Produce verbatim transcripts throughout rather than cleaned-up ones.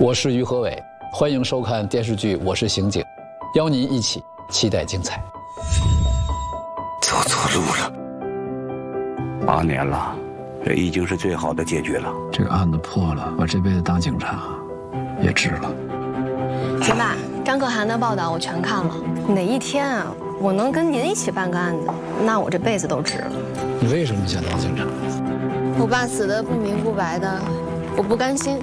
我是于和伟，欢迎收看电视剧《我是刑警》，邀您一起期待精彩。 走错路了，八年了，这已经是最好的结局了。 这个案子破了，我这辈子当警察也值了。 秦爸，张可涵的报道我全看了，哪一天啊，我能跟您一起办个案子，那我这辈子都值了。 你为什么想当警察？ 我爸死得不明不白的，我不甘心。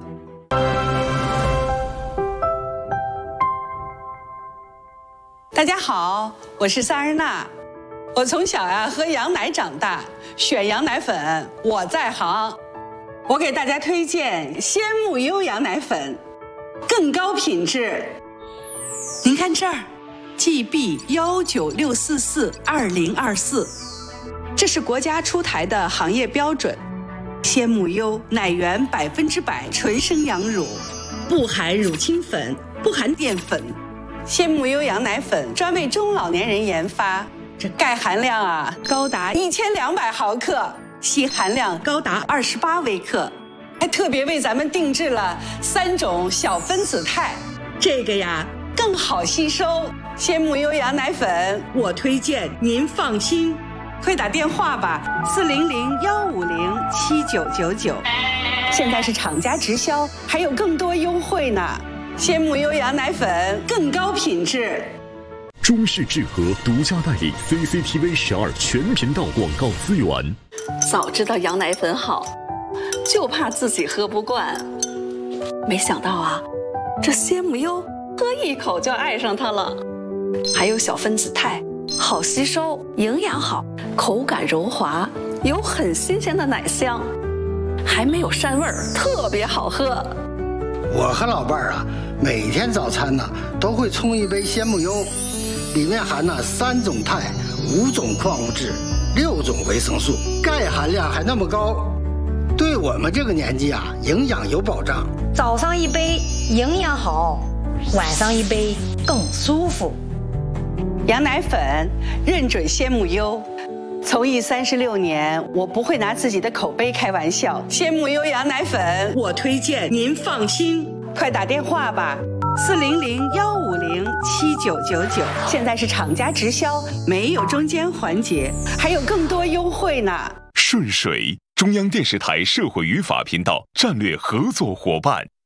大家好，我是萨日娜。我从小呀喝羊奶长大，选羊奶粉我在行。我给大家推荐鲜木优羊奶粉，更高品质。您看这儿 ，G B 幺九六四四二零二四，这是国家出台的行业标准。鲜木优奶源百分之百纯生羊乳，不含乳清粉，不含淀粉。鲜木优羊奶粉专为中老年人研发，这钙含量啊高达一千两百毫克，硒含量高达二十八微克，还特别为咱们定制了三种小分子肽，这个呀更好吸收。鲜木优羊奶粉，我推荐您放心，快打电话吧，四零零幺五零七九九九，现在是厂家直销，还有更多优惠呢。鲜木优羊奶粉更高品质。 中式智和独家代理 C C T V 十二全频道广告资源。 早知道羊奶粉好，就怕自己喝不惯。没想到啊，这鲜木优喝一口就爱上它了。还有小分子肽，好吸收，营养好，口感柔滑，有很新鲜的奶香，还没有膻味儿，特别好喝。 我和老伴儿啊，每天早餐呢都会冲一杯鲜木优，里面含了三种肽、五种矿物质、六种维生素，钙含量还那么高，对我们这个年纪啊，营养有保障。 早上一杯营养好，晚上一杯更舒服。 羊奶粉认准鲜木优。从艺三十六年，我不会拿自己的口碑开玩笑。鲜木优羊奶粉，我推荐您放心，快打电话吧，四零零幺五零七九九九。现在是厂家直销，没有中间环节，还有更多优惠呢。 顺水，中央电视台社会与法频道战略合作伙伴。